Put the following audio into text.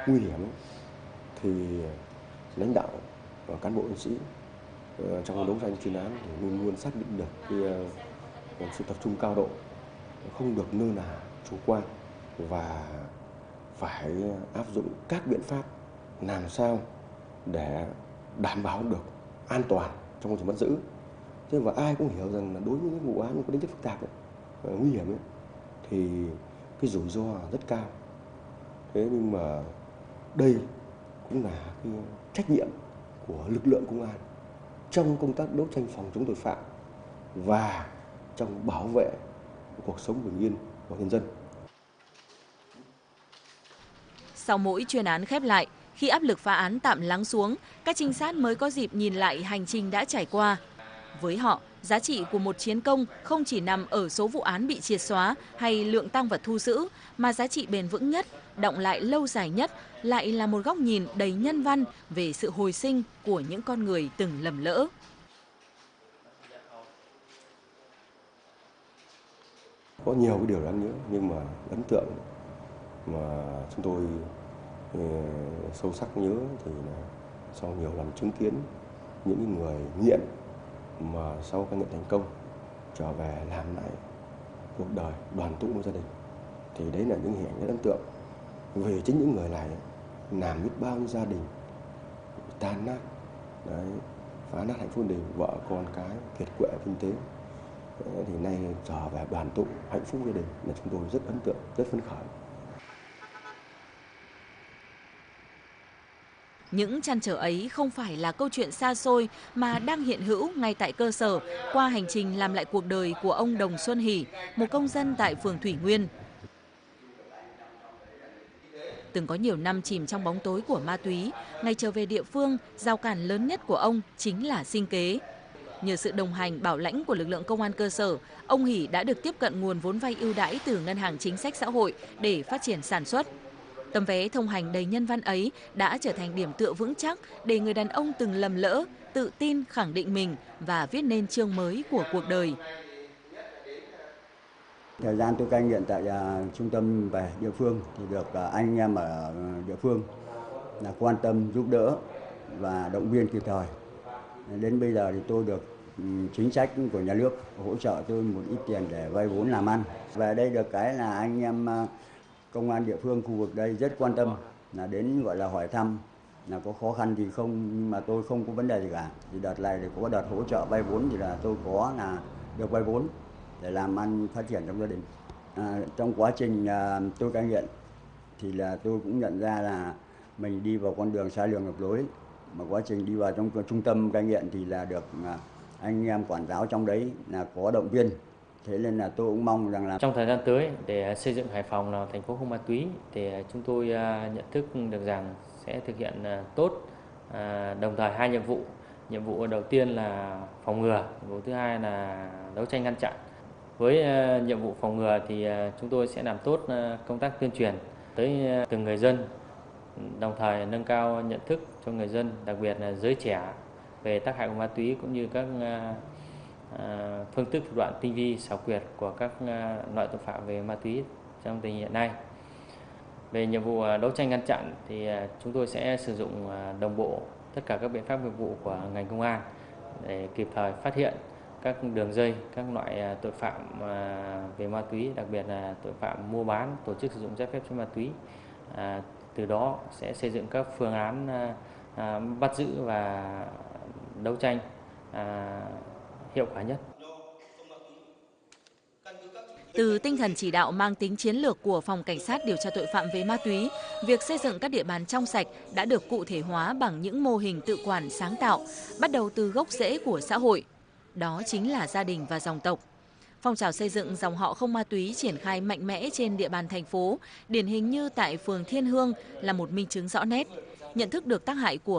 nguy hiểm thì lãnh đạo và cán bộ chiến sĩ trong đấu tranh chuyên án thì luôn luôn xác định được sự tập trung cao độ, không được lơ là chủ quan và phải áp dụng các biện pháp làm sao để đảm bảo được an toàn trong quá trình bắt giữ. Thế và ai cũng hiểu rằng là đối với những vụ án có tính chất phức tạp nguy hiểm thì cái rủi ro rất cao. Thế nhưng mà đây cũng là cái trách nhiệm của lực lượng công an trong công tác đấu tranh phòng chống tội phạm và trong bảo vệ cuộc sống bình yên của nhân dân. Sau mỗi chuyên án khép lại, khi áp lực phá án tạm lắng xuống, các trinh sát mới có dịp nhìn lại hành trình đã trải qua. Với họ, giá trị của một chiến công không chỉ nằm ở số vụ án bị triệt xóa hay lượng tang vật thu giữ, mà giá trị bền vững nhất, đọng lại lâu dài nhất lại là một góc nhìn đầy nhân văn về sự hồi sinh của những con người từng lầm lỡ. Có nhiều cái điều đáng nhớ nhưng mà ấn tượng mà chúng tôi sâu sắc nhớ thì là sau nhiều lần chứng kiến những người nghiện mà sau cai nghiện thành công trở về làm lại cuộc đời đoàn tụ với gia đình, thì đấy là những hình ảnh rất ấn tượng. Về chính những người này làm biết bao nhiêu gia đình tan nát, đấy, phá nát hạnh phúc gia đình, vợ con cái kiệt quệ kinh tế, thì nay trở về đoàn tụ hạnh phúc gia đình là chúng tôi rất ấn tượng, rất phấn khởi. Những trăn trở ấy không phải là câu chuyện xa xôi mà đang hiện hữu ngay tại cơ sở qua hành trình làm lại cuộc đời của ông Đồng Xuân Hỷ, một công dân tại phường Thủy Nguyên. Từng có nhiều năm chìm trong bóng tối của ma túy, ngày trở về địa phương, rào cản lớn nhất của ông chính là sinh kế. Nhờ sự đồng hành bảo lãnh của lực lượng công an cơ sở, ông Hỷ đã được tiếp cận nguồn vốn vay ưu đãi từ Ngân hàng Chính sách Xã hội để phát triển sản xuất. Tấm vé thông hành đầy nhân văn ấy đã trở thành điểm tựa vững chắc để người đàn ông từng lầm lỡ, tự tin khẳng định mình và viết nên chương mới của cuộc đời. Thời gian tôi cai nghiện tại trung tâm về địa phương thì được anh em ở địa phương là quan tâm giúp đỡ và động viên kịp thời. Đến bây giờ thì tôi được chính sách của nhà nước hỗ trợ tôi một ít tiền để vay vốn làm ăn. Về đây được cái là anh em công an địa phương khu vực đây rất quan tâm, là đến gọi là hỏi thăm, là có khó khăn gì không, nhưng mà tôi không có vấn đề gì cả. Thì đợt này thì có đợt hỗ trợ vay vốn thì là tôi có là được vay vốn để làm ăn phát triển trong gia đình. Trong quá trình tôi cai nghiện thì là tôi cũng nhận ra là mình đi vào con đường sai đường ngược lối, mà quá trình đi vào trong trung tâm cai nghiện thì là được anh em quản giáo trong đấy là có động viên. Thế nên là tôi cũng mong rằng là trong thời gian tới để xây dựng Hải Phòng là thành phố không ma túy thì chúng tôi nhận thức được rằng sẽ thực hiện tốt đồng thời hai nhiệm vụ. Nhiệm vụ đầu tiên là phòng ngừa, nhiệm vụ thứ hai là đấu tranh ngăn chặn. Với nhiệm vụ phòng ngừa thì chúng tôi sẽ làm tốt công tác tuyên truyền tới từng người dân, đồng thời nâng cao nhận thức cho người dân, đặc biệt là giới trẻ về tác hại của ma túy cũng như các phương thức thủ đoạn tinh vi xảo quyệt của các loại tội phạm về ma túy trong tình hình hiện nay. Về nhiệm vụ đấu tranh ngăn chặn thì chúng tôi sẽ sử dụng đồng bộ tất cả các biện pháp nghiệp vụ của ngành công an để kịp thời phát hiện các đường dây, các loại tội phạm về ma túy, đặc biệt là tội phạm mua bán, tổ chức sử dụng trái phép chất ma túy. Từ đó sẽ xây dựng các phương án bắt giữ và đấu tranh hiệu quả nhất. Từ tinh thần chỉ đạo mang tính chiến lược của Phòng Cảnh sát điều tra tội phạm về ma túy, việc xây dựng các địa bàn trong sạch đã được cụ thể hóa bằng những mô hình tự quản sáng tạo, bắt đầu từ gốc rễ của xã hội. Đó chính là gia đình và dòng tộc. Phong trào xây dựng dòng họ không ma túy triển khai mạnh mẽ trên địa bàn thành phố, điển hình như tại phường Thiên Hương là một minh chứng rõ nét. Nhận thức được tác hại của